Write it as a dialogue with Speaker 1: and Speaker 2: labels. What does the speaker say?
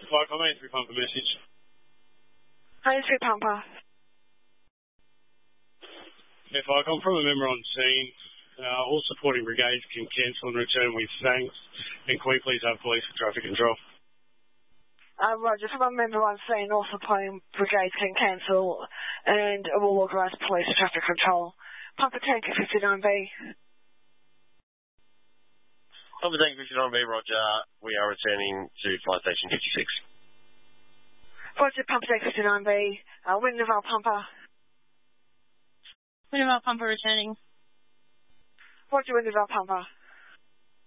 Speaker 1: Fire Command, 3 Pumper message.
Speaker 2: Hi, 3 Pumper.
Speaker 1: Yeah, Fire Com, from a member on scene, all supporting brigades can cancel and return with thanks. And can we please have police for traffic control?
Speaker 2: Roger, from a member on scene, all supporting brigades can cancel and will organise police for traffic control. Pumper Tanker 59B.
Speaker 3: Pumper Tanker 59B, Roger. We are returning to Flight Station 56.
Speaker 2: Roger, Pumper Tanker 59B. Windervale Pumper.
Speaker 4: Windervale Pumper returning.
Speaker 2: Roger, Windervale Pumper.